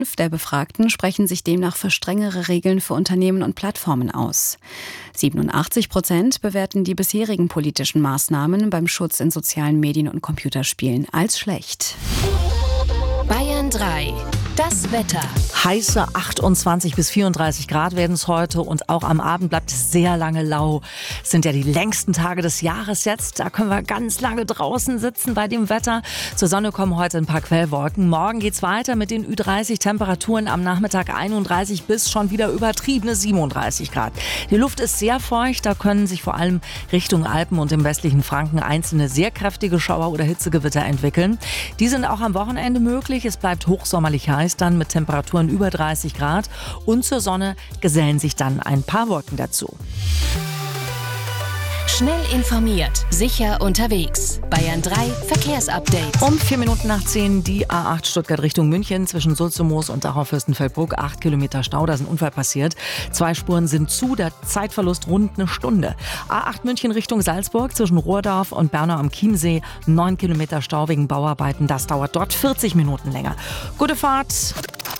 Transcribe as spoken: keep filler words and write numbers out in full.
der Befragten sprechen sich demnach für strengere Regeln für Unternehmen und Plattformen aus. siebenundachtzig Prozent bewerten die bisherigen politischen Maßnahmen beim Schutz in sozialen Medien und Computerspielen als schlecht. Bayern drei. Das Wetter. Heiße achtundzwanzig bis vierunddreißig Grad werden es heute und auch am Abend bleibt es sehr lange lau. Es sind ja die längsten Tage des Jahres jetzt. Da können wir ganz lange draußen sitzen bei dem Wetter. Zur Sonne kommen heute ein paar Quellwolken. Morgen geht's weiter mit den Ü dreißig Temperaturen. Am Nachmittag einunddreißig bis schon wieder übertriebene siebenunddreißig Grad. Die Luft ist sehr feucht. Da können sich vor allem Richtung Alpen und im westlichen Franken einzelne sehr kräftige Schauer oder Hitzegewitter entwickeln. Die sind auch am Wochenende möglich. Es bleibt hochsommerlich heiß dann mit Temperaturen über dreißig Grad und zur Sonne gesellen sich dann ein paar Wolken dazu. Schnell informiert, sicher unterwegs. Bayern drei Verkehrsupdate. Um vier Minuten nach zehn die A acht Stuttgart Richtung München zwischen Sulzemoos und Dachau-Fürstenfeldbruck. Acht Kilometer Stau, da ist ein Unfall passiert. Zwei Spuren sind zu, der Zeitverlust rund eine Stunde. A acht München Richtung Salzburg zwischen Rohrdorf und Bernau am Chiemsee. Neun Kilometer Stau wegen Bauarbeiten, das dauert dort vierzig Minuten länger. Gute Fahrt!